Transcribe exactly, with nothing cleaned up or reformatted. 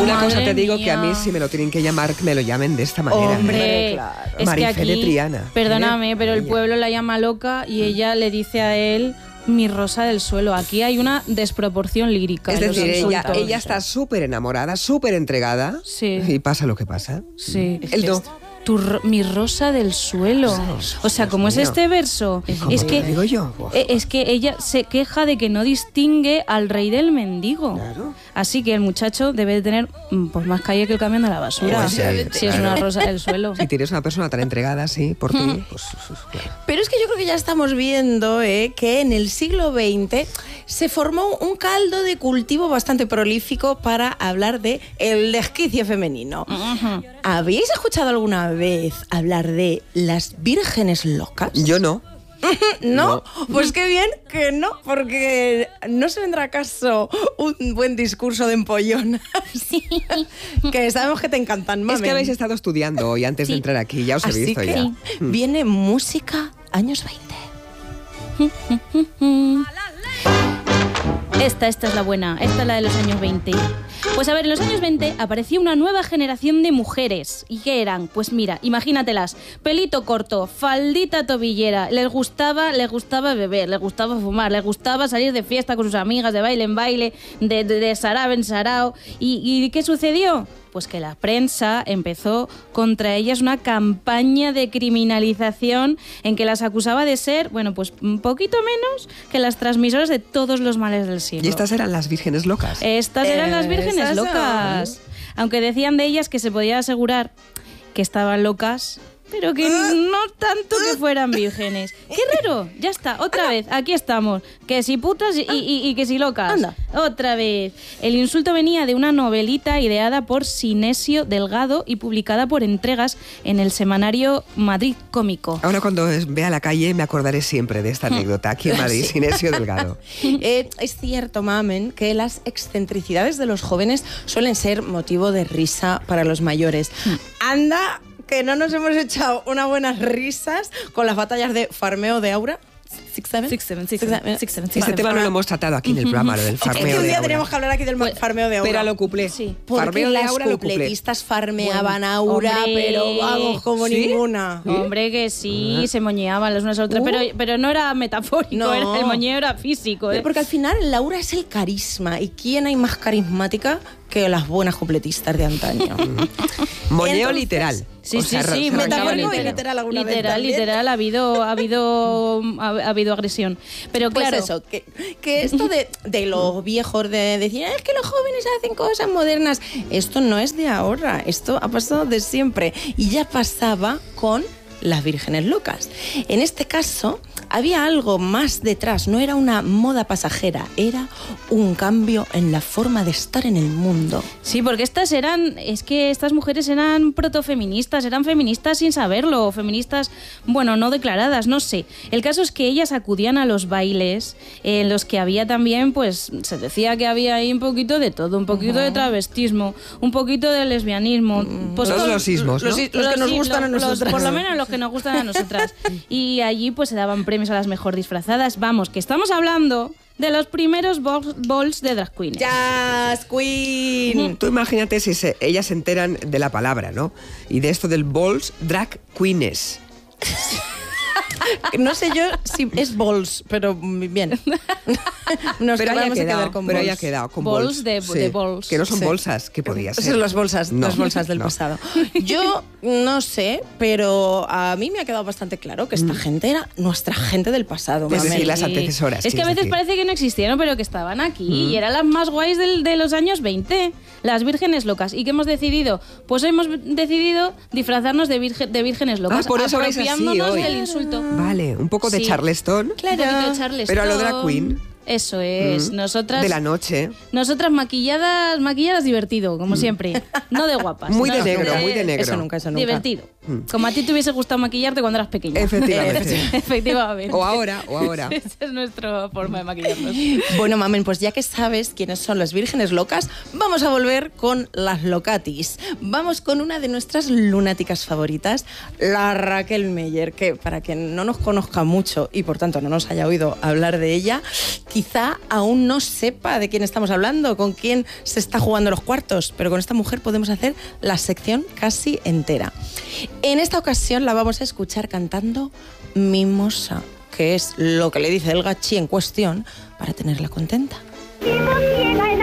Una cosa te digo, mía. que a mí si me lo tienen que llamar, que me lo llamen de esta manera. Hombre, ¿eh? claro. Es Marifé que aquí, de Triana. perdóname, ¿eh? pero el Ella. pueblo la llama loca y ella le dice a él mi rosa del suelo. Aquí hay una desproporción lírica. Es en los decir, ella, insultos. ella está súper enamorada, súper entregada. Sí. Y pasa lo que pasa. Sí. Él no. Tu ro- mi rosa del suelo. O sea, ¿cómo es mío. este verso? ¿Cómo Es te que, lo digo yo? Buah. eh, es que ella se queja de que no distingue al rey del mendigo. Claro. Así que el muchacho debe de tener mm, pues más calle que el camión de la basura. Pues sí, si es claro. una rosa del suelo. Si tienes una persona tan entregada así por ti, pues, pues, claro. Pero es que yo creo que ya estamos viendo eh, que en el siglo veinte se formó un caldo de cultivo bastante prolífico para hablar de el desquicio femenino. Ujú. ¿Habéis escuchado alguna vez hablar de las vírgenes locas? Yo no. ¿No? No. Pues qué bien que no, porque no se vendrá acaso un buen discurso de empollonas. Que sabemos que te encantan, mamen. Es que habéis estado estudiando hoy antes de Sí. entrar aquí, ya os he Así visto que ya. viene música años veinte. Esta, esta es la buena, esta es la de los años veinte. Pues a ver, en los años veinte apareció una nueva generación de mujeres. ¿Y qué eran? Pues mira, imagínatelas, pelito corto, faldita tobillera, les gustaba, les gustaba beber, les gustaba fumar, les gustaba salir de fiesta con sus amigas, de baile en baile, de, de, de sarao en sarao. ¿Y, ¿Y qué sucedió? Pues que la prensa empezó contra ellas una campaña de criminalización en que las acusaba de ser, bueno, pues un poquito menos que las transmisoras de todos los males del siglo. Y estas eran las vírgenes locas. Estas eran las vírgenes Esas son. locas. Aunque decían de ellas que se podía asegurar que estaban locas, pero que no tanto que fueran vírgenes. ¡Qué raro! Ya está, otra vez, aquí estamos. Que si putas y, y- y que si locas. Anda. Otra vez. El insulto venía de una novelita ideada por Sinesio Delgado y publicada por Entregas en el semanario Madrid Cómico. Ahora cuando vea la calle me acordaré siempre de esta anécdota. Aquí en Madrid, Sinesio Delgado. Eh, es cierto, mamen, que las excentricidades de los jóvenes suelen ser motivo de risa para los mayores. Anda, que no nos hemos echado unas buenas risas con las batallas de farmeo de Aura. Six, seven. Six, seven, six, Six, seven, seven. six, seven, six, Este seven. tema no lo hemos tratado aquí en el programa, lo del Es que farmeo un de día Aura. tenemos que hablar aquí del Pues, farmeo de Aura. Pero lo cuplé. Sí. Porque Farmeo de las Aura lo cuplé. cupletistas farmeaban Bueno, a Aura, hombre. pero vamos, como ¿Sí? ninguna. Hombre, que sí, se moñeaban las unas a otras, Uh. pero, pero no era metafórico, No. era- el moñeo era físico. ¿eh? Porque al final Laura es el carisma. ¿Y quién hay más carismática que las buenas cupletistas de antaño? Moñeo Entonces- literal. Sí, O sí, sea, sí, se moñeo metafórico y literal. literal alguna vez literal, también. literal, ha habido, ha habido, ha, ha habido agresión. Pero Pues claro, eso, que, que esto de, de los viejos, de decir, es que los jóvenes hacen cosas modernas, esto no es de ahora, esto ha pasado de siempre. Y ya pasaba con las vírgenes locas. En este caso, había algo más detrás, no era una moda pasajera, era un cambio en la forma de estar en el mundo. sí, porque estas eran, es que estas mujeres eran protofeministas, eran feministas sin saberlo, o feministas, bueno, no declaradas, no sé. El caso es que ellas acudían a los bailes en los que había también, pues, se decía que había ahí un poquito de todo, un poquito de travestismo, un poquito de lesbianismo. pues Todos todo- los sismos, ¿no? los, los que nos sí, gustan a los- los- nosotras. por lo menos los que nos gustan a nosotras. Y allí pues se daban premios a las mejor disfrazadas. Vamos, que estamos hablando de los primeros balls, balls de drag queens. Jazz Queen. Tú imagínate si se- ellas se enteran de la palabra, ¿no? Y de esto del balls, drag queens. No sé yo si es balls, pero bien. Nos pero haya vamos a quedado, quedar con pero balls. haya quedado con Balls balls. de- de balls. Que no son Sí. bolsas, que podía ser. Esas son las bolsas, No, las bolsas del no. pasado. Yo no sé, pero a mí me ha quedado bastante claro que esta gente era nuestra gente del pasado. Es mamen. decir, las Sí. antecesoras. Es que a quieres veces decir. parece que no existieron, pero que estaban aquí. Y eran las más guays del- de los años veinte. Las vírgenes locas. ¿Y qué hemos decidido? Pues hemos decidido disfrazarnos de, virge- de vírgenes locas. Ah, por eso vais así apropiándonos hoy. del insulto. Vale, un poco de Sí. Charleston. Claro. Un poquito de Charleston. Pero a lo drag queen. Eso es. Mm. Nosotras. De la noche. Nosotras maquilladas, maquilladas divertido, como siempre. No de guapas. Muy de no, negro, de- muy de negro. Eso nunca, eso nunca. Divertido. Como a ti te hubiese gustado maquillarte cuando eras pequeña. Efectivamente. Efectivamente. O ahora, o ahora. Esa es nuestra forma de maquillarnos. Bueno, mamen, pues ya que sabes quiénes son las vírgenes locas, vamos a volver con las locatis. Vamos con una de nuestras lunáticas favoritas, la Raquel Meller, que para quien no nos conozca mucho y por tanto no nos haya oído hablar de ella, quizá aún no sepa de quién estamos hablando, con quién se está jugando los cuartos, pero con esta mujer podemos hacer la sección casi entera. En esta ocasión la vamos a escuchar cantando Mimosa, que es lo que le dice el gachi en cuestión para tenerla contenta. Mimosina